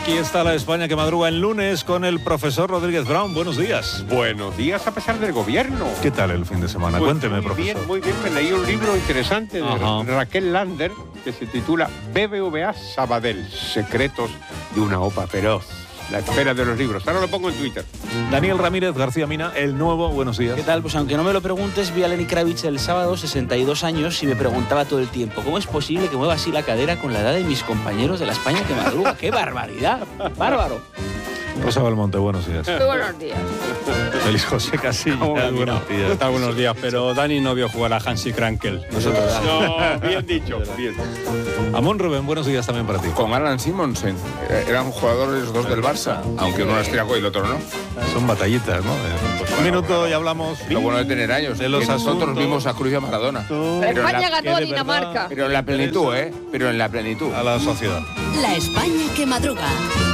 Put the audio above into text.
Aquí está la España que madruga el lunes con el profesor Rodríguez Brown. Buenos días. Buenos días a pesar del gobierno. ¿Qué tal el fin de semana? Pues cuénteme, profesor. Muy bien, me leí un libro interesante de Raquel Lander que se titula BBVA Sabadell, secretos de una OPA feroz. La espera de los libros. Ahora lo pongo en Twitter. Daniel Ramírez García Mina, el nuevo. Buenos días. ¿Qué tal? Pues aunque no me lo preguntes, vi a Lenny Kravitz el sábado, 62 años, y me preguntaba todo el tiempo, ¿cómo es posible que mueva así la cadera con la edad de mis compañeros de la España que madruga? ¡Qué barbaridad! ¡Bárbaro! Rosa Belmonte, buenos días. Muy buenos días. Feliz José Casillas, buenos días. Está buenos días, pero Dani no vio jugar a Hansi Krankel. Nosotros No, bien dicho, bien. Amón Rubén, buenos días también para ti. Con Alan Simonsen. Eran jugadores los dos del Barça, aunque uno era austriaco y el otro no. Son batallitas, ¿no? Un minuto y hablamos. Lo bueno de tener años. De los que nosotros asuntos. vimos a Cruz y a Maradona. España ganó a que de Dinamarca. Pero en la plenitud, ¿eh? Pero en la plenitud. A la sociedad. La España que madruga.